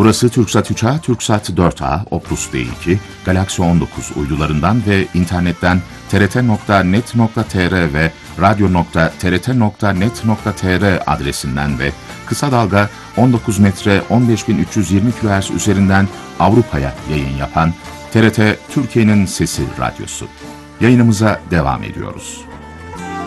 Burası TürkSat 3A, TürkSat 4A, Optus D2, Galaxy 19 uydularından ve internetten trt.net.tr ve radyo.trt.net.tr adresinden ve kısa dalga 19 metre 15320 kHz üzerinden Avrupa'ya yayın yapan TRT Türkiye'nin Sesi Radyosu. Yayınımıza devam ediyoruz.